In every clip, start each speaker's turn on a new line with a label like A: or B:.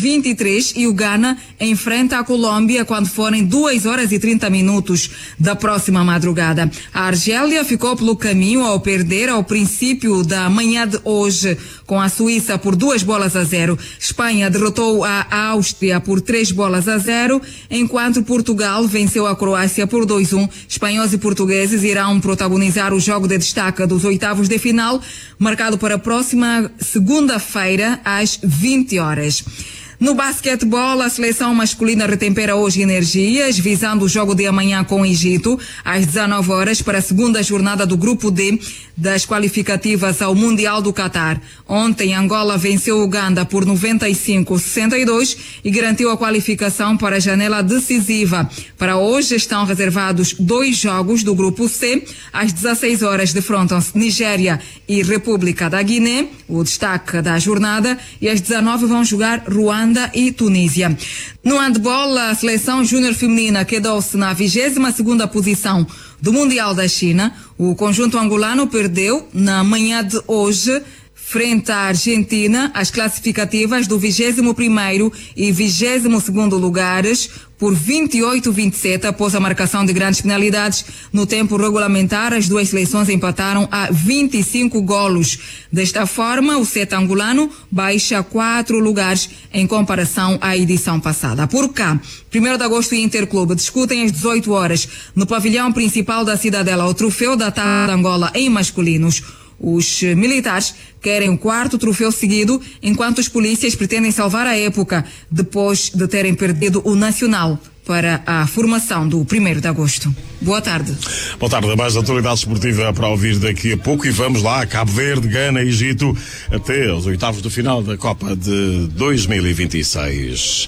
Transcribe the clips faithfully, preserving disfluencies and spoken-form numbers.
A: vinte e três e o Ghana enfrenta a Colômbia quando forem duas horas e trinta minutos da próxima madrugada. A Argélia ficou pelo caminho ao perder ao princípio da manhã de hoje com a Suíça por duas bolas a zero. Espanha derrotou a Áustria por três bolas a zero, enquanto Portugal venceu a Croácia por dois a um. Espanhóis e portugueses irão protagonizar o jogo de destaque dos oitavos de final, marcado para a próxima segunda-feira às vinte horas. No basquetebol, a seleção masculina retempera hoje energias, visando o jogo de amanhã com o Egito, às dezenove horas, para a segunda jornada do Grupo D das qualificativas ao Mundial do Catar. Ontem, Angola venceu o Uganda por noventa e cinco a sessenta e dois e garantiu a qualificação para a janela decisiva. Para hoje estão reservados dois jogos do Grupo C. Às dezesseis horas defrontam-se Nigéria e República da Guiné, o destaque da jornada, e às dezenove vão jogar Ruanda e Tunísia. No handball, a seleção júnior feminina quedou-se na vigésima segunda posição do Mundial da China. O conjunto angolano perdeu na manhã de hoje frente à Argentina as classificativas do vigésimo primeiro e vigésimo segundo lugares por vinte e oito a vinte e sete após a marcação de grandes penalidades. No tempo regulamentar, as duas seleções empataram a vinte e cinco golos. Desta forma, o set angolano baixa quatro lugares em comparação à edição passada. Por cá, primeiro de agosto e Interclube discutem às dezoito horas no pavilhão principal da Cidadela o troféu da Taça de Angola em masculinos. Os militares querem o quarto troféu seguido, enquanto os polícias pretendem salvar a época depois de terem perdido o Nacional para a formação do primeiro de agosto. Boa tarde.
B: Boa tarde. Mais atualidade esportiva para ouvir daqui a pouco e vamos lá, Cabo Verde, Gana, Egito, até aos oitavos do final da Copa de dois mil e vinte e seis.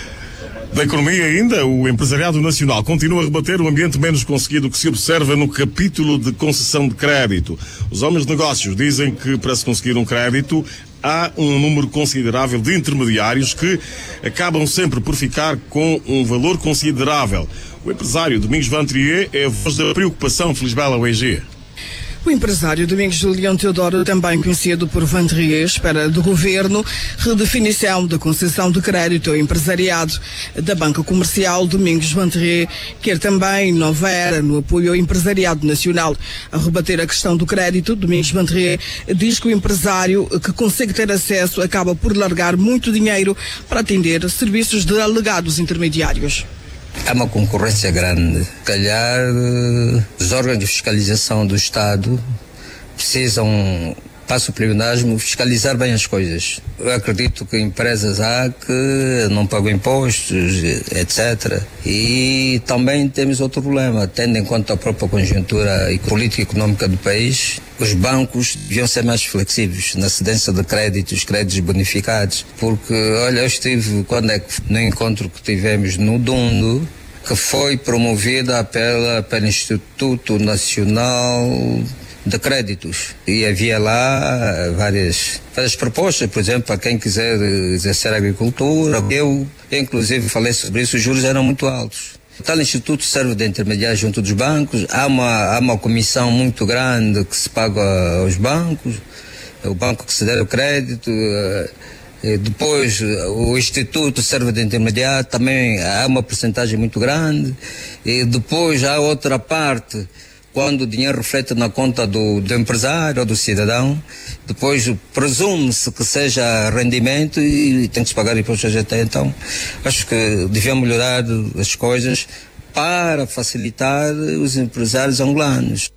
B: Da economia ainda, o empresariado nacional continua a rebater o ambiente menos conseguido que se observa no capítulo de concessão de crédito. Os homens de negócios dizem que para se conseguir um crédito há um número considerável de intermediários que acabam sempre por ficar com um valor considerável. O empresário Domingos Vantrier é a voz da preocupação de Felisbela U E G.
C: O empresário Domingos Leão Teodoro, também conhecido por Vantrier, espera do Governo redefinição da concessão de crédito ao empresariado. Da Banca Comercial, Domingos Vantrier quer também nova era no apoio ao empresariado nacional. A rebater a questão do crédito, Domingos Vantrier diz que o empresário que consegue ter acesso acaba por largar muito dinheiro para atender serviços de alegados intermediários.
D: Há uma concorrência grande. Calhar, os órgãos de fiscalização do Estado precisam, passo o pleonasmo, fiscalizar bem as coisas. Eu acredito que empresas há que não pagam impostos, etcétera. E também temos outro problema, tendo em conta a própria conjuntura e política económica do país, os bancos deviam ser mais flexíveis na cedência de créditos, créditos bonificados, porque, olha, eu estive, quando é que, no encontro que tivemos no Dundo, que foi promovida pela, pelo Instituto Nacional de Créditos, e havia lá várias, várias propostas, por exemplo, para quem quiser exercer agricultura. Eu, inclusive, falei sobre isso, os juros eram muito altos. O tal instituto serve de intermediário junto dos bancos, há uma, há uma comissão muito grande que se paga aos bancos, o banco que se der o crédito, depois o instituto serve de intermediário, também há uma percentagem muito grande, e depois há outra parte, quando o dinheiro reflete na conta do, do empresário ou do cidadão, depois presume-se que seja rendimento e tem que se pagar impostos até. Então, acho que deviam melhorar as coisas para facilitar os empresários angolanos.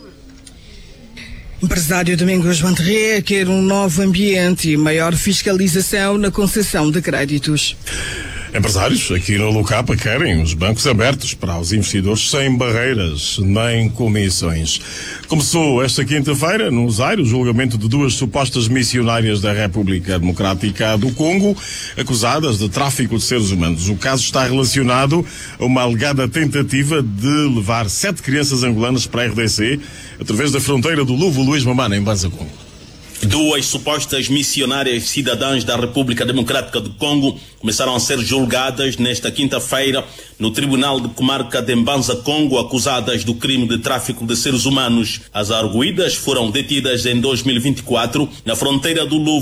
C: Empresário Domingos Vantrier quer um novo ambiente e maior fiscalização na concessão de créditos.
B: Empresários aqui no Lucapa querem os bancos abertos para os investidores sem barreiras nem comissões. Começou esta quinta-feira, no Zaire, o julgamento de duas supostas missionárias da República Democrática do Congo, acusadas de tráfico de seres humanos. O caso está relacionado a uma alegada tentativa de levar sete crianças angolanas para a R D C através da fronteira do Luvo Luís Mamana, em Banza Congo.
E: Duas supostas missionárias cidadãs da República Democrática do Congo começaram a ser julgadas nesta quinta-feira no Tribunal de Comarca de Mbanza, Congo, acusadas do crime de tráfico de seres humanos. As arguidas foram detidas em dois mil e vinte e quatro na fronteira do Luvo,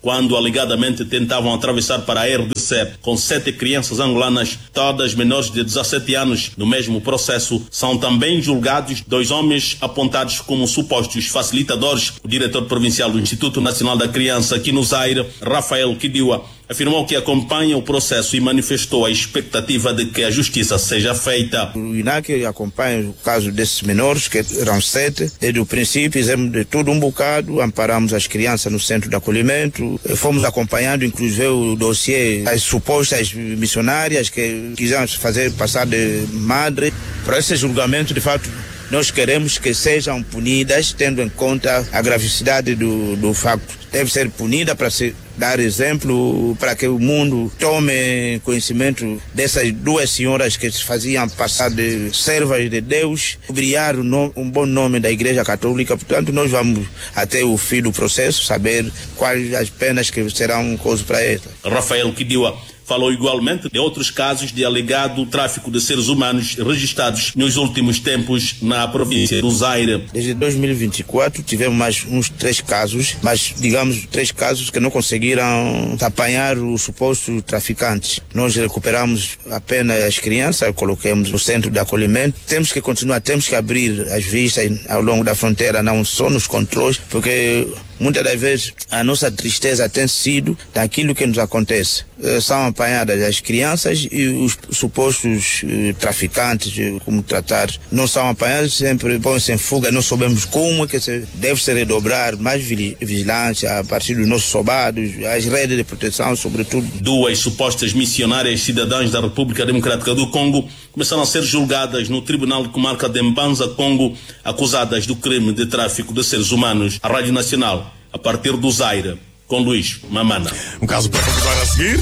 E: quando alegadamente tentavam atravessar para a R D C com sete crianças angolanas, todas menores de dezassete anos. No mesmo processo, são também julgados dois homens apontados como supostos facilitadores. O diretor provincial do Instituto Nacional da Criança aqui no Zaire, Rafael Kidiwa, afirmou que acompanha o processo e manifestou a expectativa de que a justiça seja feita.
F: O I N A C acompanha o caso desses menores, que eram sete. Desde o princípio, fizemos de tudo um bocado, amparamos as crianças no centro de acolhimento, fomos acompanhando, inclusive, o dossiê, as supostas missionárias que quiseram fazer passar de madre. Para esse julgamento, de fato, nós queremos que sejam punidas, tendo em conta a gravidade do, do facto. Deve ser punida para se dar exemplo, para que o mundo tome conhecimento dessas duas senhoras que se faziam passar de servas de Deus, brilhar um bom nome da Igreja Católica. Portanto, nós vamos até o fim do processo saber quais as penas que serão coisa para ela.
E: Rafael Kidiwa falou igualmente de outros casos de alegado tráfico de seres humanos registrados nos últimos tempos na província do Zaire.
F: Desde dois mil e vinte e quatro tivemos mais uns três casos, mas digamos três casos que não conseguiram apanhar os supostos traficantes. Nós recuperamos apenas as crianças, colocamos no centro de acolhimento. Temos que continuar, temos que abrir as vistas ao longo da fronteira, não só nos controles, porque muitas das vezes a nossa tristeza tem sido daquilo que nos acontece. São apanhadas as crianças e os supostos eh, traficantes, como tratar, não são apanhados, sempre põem-se em fuga. Não sabemos como é que se deve se redobrar mais vigilância a partir dos nossos soldados, as redes de proteção, sobretudo.
E: Duas supostas missionárias cidadãs da República Democrática do Congo começaram a ser julgadas no Tribunal de Comarca de Mbanza, Congo, acusadas do crime de tráfico de seres humanos. A Rádio Nacional, a partir do Zaire, com Luís Mamana.
B: Um caso para continuar a seguir.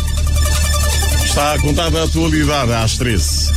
B: Está contada a atualidade às treze.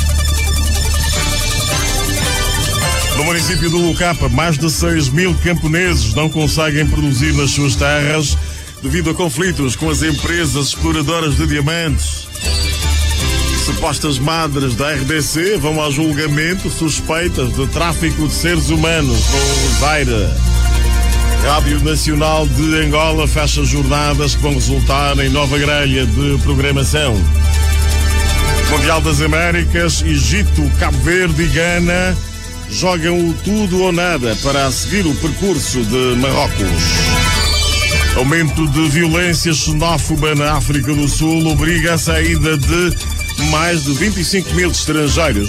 B: No município do Lucapa, mais de seis mil camponeses não conseguem produzir nas suas terras devido a conflitos com as empresas exploradoras de diamantes. Supostas madres da R D C vão ao julgamento suspeitas de tráfico de seres humanos no Zaire. Rádio Nacional de Angola fecha jornadas que vão resultar em nova grelha de programação. Mundial das Américas, Egito, Cabo Verde e Gana jogam o tudo ou nada para seguir o percurso de Marrocos. Aumento de violência xenófoba na África do Sul obriga a saída de mais de vinte e cinco mil estrangeiros